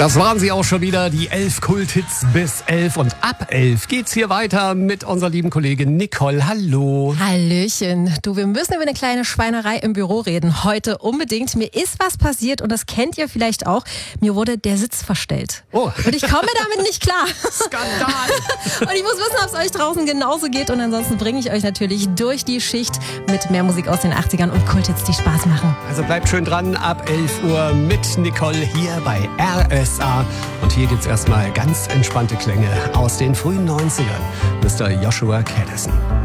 Das waren sie auch schon wieder, die 11 Kulthits bis 11. Und ab 11 geht's hier weiter mit unserer lieben Kollegin Nicole. Hallo. Hallöchen. Du, wir müssen über eine kleine Schweinerei im Büro reden. Heute unbedingt. Mir ist was passiert und das kennt ihr vielleicht auch. Mir wurde der Sitz verstellt. Oh. Und ich komme damit nicht klar. Skandal. Und ich muss wissen, ob es euch draußen genauso geht. Und ansonsten bringe ich euch natürlich durch die Schicht mit mehr Musik aus den 80ern und Kulthits, die Spaß machen. Also bleibt schön dran, ab 11 Uhr mit Nicole hier bei RSA. Und hier gibt's erstmal ganz entspannte Klänge aus den frühen 90ern. Mr. Joshua Caddison.